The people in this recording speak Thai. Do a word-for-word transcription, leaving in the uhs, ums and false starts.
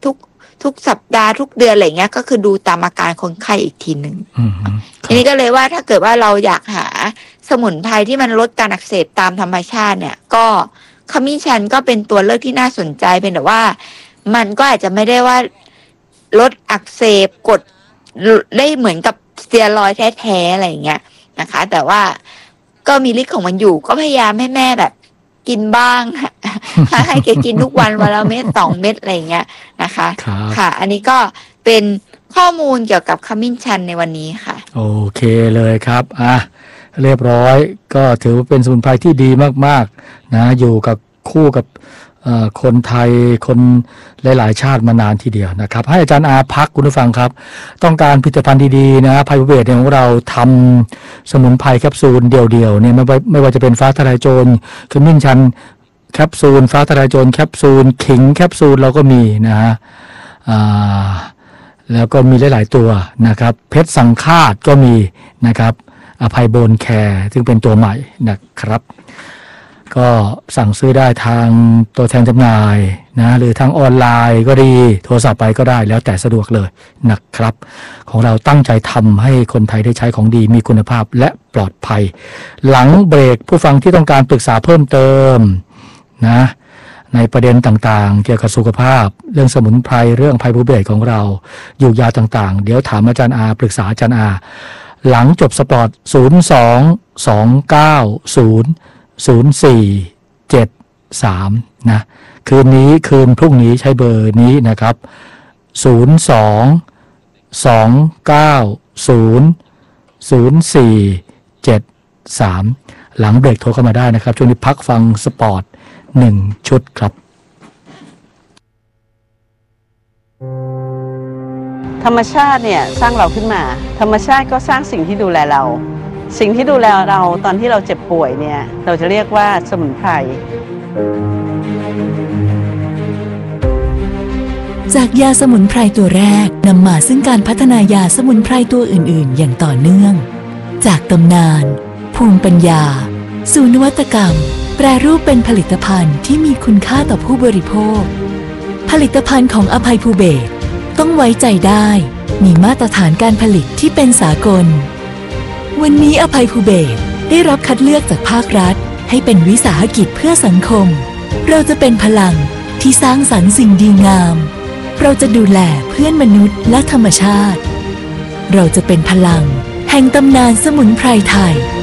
ทุกทุกสัปดาห์ทุกเดือนอะไรเงี้ยก็คือดูตามอาการคนไข้อีกทีหนึ่งทีนี้ก็เลยว่าถ้าเกิดว่าเราอยากหาสมุนไพรที่มันลดการอักเสบตามธรรมชาติเนี่ยก็ขมิ้นชันก็เป็นตัวเลือกที่น่าสนใจเป็นแต่ว่ามันก็อาจจะไม่ได้ว่าลดอักเสบกดได้เหมือนกับสเตียรอยด์แท้ๆอะไรอย่างเงี้ยนะคะแต่ว่าก็มีฤทธิ์ของมันอยู่ก็พยายามให้แม่แบบกินบ้าง ให้แกกินทุกวันวันละเม็ดสองเม็ดอะไรอย่างเงี้ยนะคะค่ะอันนี้ก็เป็นข้อมูลเกี่ยวกับขมิ้นชันในวันนี้ค่ะโอเคเลยครับอ่ะเรียบร้อยก็ถือว่าเป็นสมุนไพรที่ดีมากๆนะอยู่กับคู่กับคนไทยคนหลายๆชาติมานานทีเดียวนะครับให้อาจารย์อาพักคุณผู้ฟังครับต้องการผลิตภัณฑ์ดีๆนะไพรเวทของเราทำสมุนไพรแคปซูลเดี่ยวๆเนี่ยไม่ว่าไม่ว่าจะเป็นฟ้าทะลายโจรขมิ้นชันแคปซูลฟ้าทะลายโจรแคปซูลขิงแคปซูลเราก็มีนะฮะแล้วก็มีหลายๆตัวนะครับเพชรสังฆาตก็มีนะครับอภัยโบนแคร์ซึ่งเป็นตัวใหม่นะครับก็สั่งซื้อได้ทางตัวแทนจำหน่ายนะหรือทางออนไลน์ก็ดีโทรศัพท์ไปก็ได้แล้วแต่สะดวกเลยนะครับของเราตั้งใจทำให้คนไทยได้ใช้ของดีมีคุณภาพและปลอดภัยหลังเบรกผู้ฟังที่ต้องการปรึกษาเพิ่มเติมนะในประเด็นต่างๆเกี่ยวกับสุขภาพเรื่องสมุนไพรเรื่องไพรบูเบตของเราอยู่ยาต่างๆเดี๋ยวถามอาจารย์อาปรึกษาอาจารย์อาหลังจบสปอร์ตศูนย์ สอง สอง เก้า ศูนย์ ศูนย์ สี่ เจ็ด สามนะคืนนี้คืนพรุ่งนี้ใช้เบอร์นี้นะครับศูนย์ สอง สอง เก้า ศูนย์ ศูนย์ สี่ เจ็ด สามหลังเบรกโทรเข้ามาได้นะครับช่วงนี้พักฟังสปอร์ตหนึ่งชุดครับธรรมชาติเนี่ยสร้างเราขึ้นมาธรรมชาติก็สร้างสิ่งที่ดูแลเราสิ่งที่ดูแลเราตอนที่เราเจ็บป่วยเนี่ยเราจะเรียกว่าสมุนไพรจากยาสมุนไพรตัวแรกนำมาซึ่งการพัฒนายาสมุนไพรตัวอื่นๆอย่างต่อเนื่องจากตำนานภูมิปัญญาสู่นวัตกรรมแปรรูปเป็นผลิตภัณฑ์ที่มีคุณค่าต่อผู้บริโภคผลิตภัณฑ์ของอภัยภูเบศรต้องไว้ใจได้มีมาตรฐานการผลิตที่เป็นสากลวันนี้อภัยภูเบศรได้รับคัดเลือกจากภาครัฐให้เป็นวิสาหกิจเพื่อสังคมเราจะเป็นพลังที่สร้างสรรค์สิ่งดีงามเราจะดูแลเพื่อนมนุษย์และธรรมชาติเราจะเป็นพลังแห่งตำนานสมุนไพรไทย